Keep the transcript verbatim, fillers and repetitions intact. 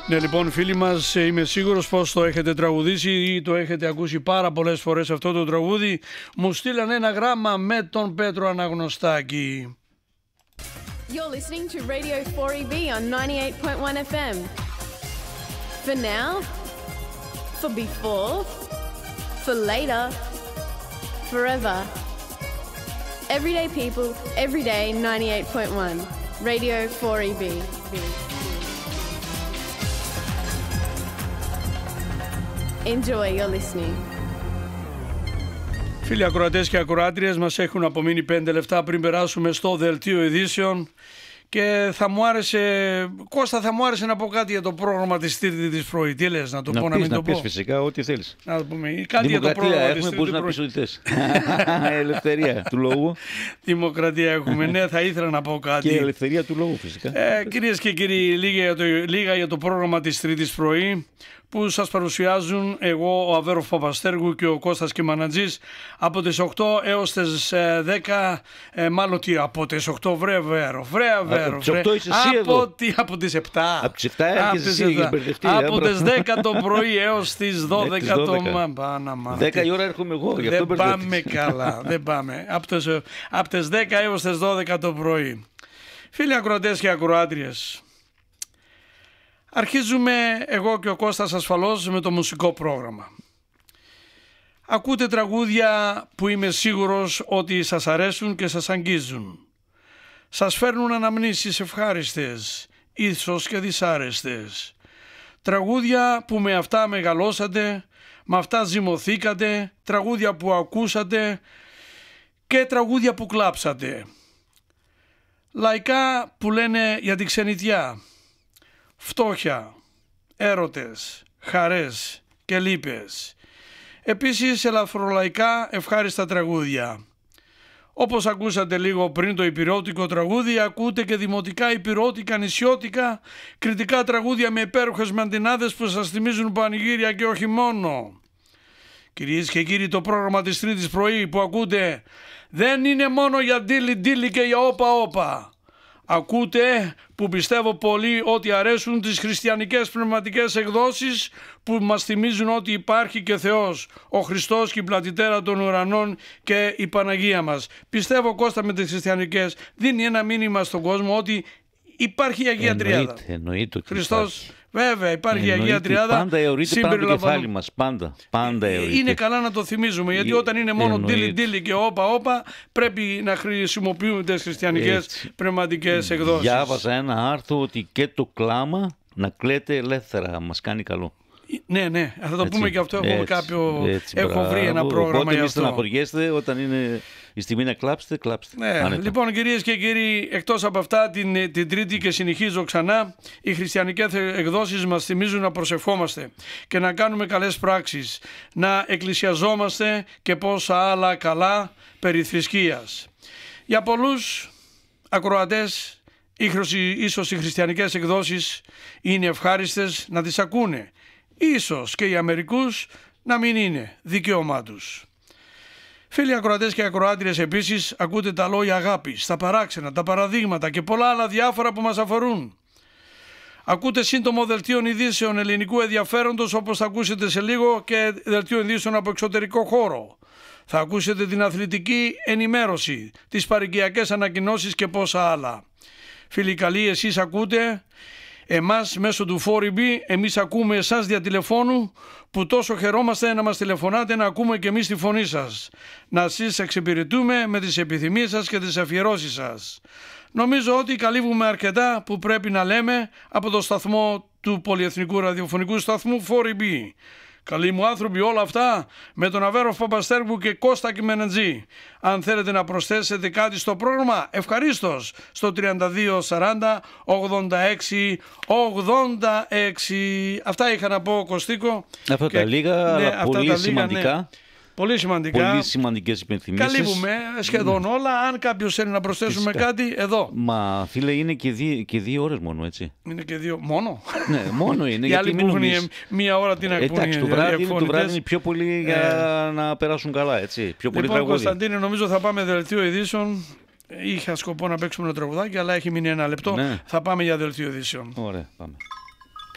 Ναι, λοιπόν, φίλοι μας, είμαι σίγουρος πως το έχετε τραγουδήσει ή το έχετε ακούσει πάρα πολλές φορές αυτό το τραγούδι. Μου στείλαν ένα γράμμα με τον Πέτρο Αναγνωστάκη. You're listening to Radio four E B on ninety-eight point one F M. For now, for before, for later, forever. Everyday people, every day, ninety-eight point one. Radio four E B. Enjoy your listening. Φίλοι ακροατές και ακροάτριες, μας έχουν απομείνει πέντε λεπτά πριν περάσουμε στο δελτίο ειδήσεων και θα μου άρεσε, Κώστα, θα μου άρεσε να πω κάτι για το πρόγραμμα της Τρίτης πρωί. Τι λες, να το να πω, πεις, να μην να το πεις, πω. φυσικά, ό,τι θέλεις. Να το πούμε. Κάτι για το πρόγραμμα έχουμε, της Τρίτης μπορείς πρωί. να πεις ό,τι θες. Ελευθερία του λόγου. Δημοκρατία έχουμε. Ναι, θα ήθελα να πω κάτι. Και ελευθερία του λόγου, φυσικά. Ε, κυρίες και κύριοι, λίγα για, το, λίγα για το πρόγραμμα της Τρίτης πρωί που σας παρουσιάζουν εγώ, ο Αβέροφ Παπαστέργου και ο Κώστας Κιμανατζής από τις οκτώ έως τις δέκα, ε, μάλλον τι, από τις οκτώ, βρε Αβέροφ, βρε Αβέροφ, από τις οκτώ είσαι εσύ από, εδώ. Τι, από τις επτά. Από τις επτά έρχεσαι εσύ, έχεις μπερδευτεί. Από τις δέκα το πρωί έως τις δώδεκα το μάνα. δέκα η ώρα έρχομαι εγώ, γι' αυτό δεν πάμε καλά, δεν πάμε. Από τις, από τις δέκα έως τις δώδεκα το πρωί. Φίλοι ακροατές και ακροάτριες, αρχίζουμε εγώ και ο Κώστας ασφαλώς με το μουσικό πρόγραμμα. Ακούτε τραγούδια που είμαι σίγουρος ότι σας αρέσουν και σας αγγίζουν. Σας φέρνουν αναμνήσεις ευχάριστες, ίσως και δυσάρεστες. Τραγούδια που με αυτά μεγαλώσατε, με αυτά ζυμωθήκατε, τραγούδια που ακούσατε και τραγούδια που κλάψατε. Λαϊκά που λένε για την ξενιτιά, φτώχεια, έρωτες, χαρές και λύπες. Επίσης ελαφρολαϊκά ευχάριστα τραγούδια. Όπως ακούσατε λίγο πριν το υπηρώτικο τραγούδι, ακούτε και δημοτικά, υπηρώτικα, νησιώτικα, κριτικά τραγούδια με υπέροχες μαντινάδες που σας θυμίζουν πανηγύρια και όχι μόνο. Κυρίες και κύριοι, το πρόγραμμα της Τρίτης πρωί που ακούτε δεν είναι μόνο για ντύλι ντύλι και για όπα όπα. Ακούτε, που πιστεύω πολύ ότι αρέσουν, τις χριστιανικές πνευματικές εκδόσεις που μας θυμίζουν ότι υπάρχει και Θεός, ο Χριστός και η πλατητέρα των ουρανών και η Παναγία μας. Πιστεύω, Κώστα, με τις χριστιανικές δίνει ένα μήνυμα στον κόσμο ότι υπάρχει η Αγία εννοείται, Τριάδα. Εννοείται ότι Χριστός, υπάρχει. βέβαια, υπάρχει η Αγία Τριάδα. Πάντα αιωρείται πάνω το κεφάλι μας. Πάντα. Πάντα αιωρείται. Είναι καλά να το θυμίζουμε, γιατί Ε, όταν είναι μόνο εννοείται. ντύλι ντύλι και όπα όπα, πρέπει να χρησιμοποιούμε τις χριστιανικές Έτσι. πνευματικές εκδόσεις. Διάβαζα ένα άρθρο ότι και το κλάμα να κλαίτε ελεύθερα μας κάνει καλό. Ναι, ναι, θα το Έτσι, πούμε και αυτό. Έχω, έτσι, κάποιο... έτσι, έχω μπράβο. βρει ένα πρόγραμμα Οπότε για μη αυτό. στεναχωριέστε όταν είναι η στιγμή να κλάψετε, κλάψτε. Ναι, Άνετα. λοιπόν, κυρίες και κύριοι, εκτός από αυτά, την, την Τρίτη και συνεχίζω ξανά, οι χριστιανικές εκδόσεις μας θυμίζουν να προσευχόμαστε και να κάνουμε καλές πράξεις, να εκκλησιαζόμαστε και πόσα άλλα καλά περί θρησκείας. Για πολλούς ακροατές, ίσως οι χριστιανικές εκδόσεις είναι ευχάριστες να τις ακούνε. Ίσως και για μερικούς να μην είναι δικαίωμά τους. Φίλοι ακροατές και ακροάτριες, επίσης ακούτε τα λόγια αγάπης, τα παράξενα, τα παραδείγματα και πολλά άλλα διάφορα που μας αφορούν. Ακούτε σύντομο δελτίο ειδήσεων ελληνικού ενδιαφέροντος, όπως θα ακούσετε σε λίγο, και δελτίο ειδήσεων από εξωτερικό χώρο. Θα ακούσετε την αθλητική ενημέρωση, τις παροικιακές ανακοινώσεις και πόσα άλλα. Φίλοι καλοί, εσείς ακούτε εμάς μέσω του φορ ι μπι, εμείς ακούμε εσάς δια τηλεφώνου, που τόσο χαιρόμαστε να μας τηλεφωνάτε, να ακούμε και εμείς τη φωνή σας. Να σας εξυπηρετούμε με τις επιθυμίες σας και τις αφιερώσεις σας. Νομίζω ότι καλύβουμε αρκετά που πρέπει να λέμε από το σταθμό του πολυεθνικού ραδιοφωνικού σταθμού φορ ι μπι. Καλοί μου άνθρωποι, όλα αυτά με τον Αβέροφ Παπαστέργου και Κώστα Κιμανατζή. Αν θέλετε να προσθέσετε κάτι στο πρόγραμμα, ευχαρίστως στο τριάντα δύο σαράντα ογδόντα έξι ογδόντα έξι. Αυτά είχα να πω, Κωστίκο. Αυτά και... τα λίγα, ναι, αλλά αυτά πολύ τα σημαντικά. Λίγα, ναι. Πολύ σημαντικά. Πολύ σημαντικές υπενθυμίσεις. Καλύβουμε σχεδόν όλα. Αν κάποιος θέλει να προσθέσουμε Φυσικά. κάτι, εδώ. Μα φίλε, είναι και, δύ, και δύο ώρες μόνο, έτσι. Είναι και δύο. Μόνο. Ναι, μόνο είναι. Οι άλλοι γιατί που μην έχουν νομίζεις. μία ώρα την ακούνε. Εντάξει, το βράδυ, είναι, το βράδυ είναι πιο πολύ για να περάσουν καλά, έτσι. Πιο πολύ Λοιπόν, τραγούδι. Κωνσταντίνε, νομίζω θα πάμε δελτίο ειδήσεων. Είχα σκοπό να παίξουμε ένα τραγουδάκι, αλλά έχει μείνει ένα λεπτό. Ναι. Θα πάμε για δελτίο ειδήσεων. Ωραία, πάμε.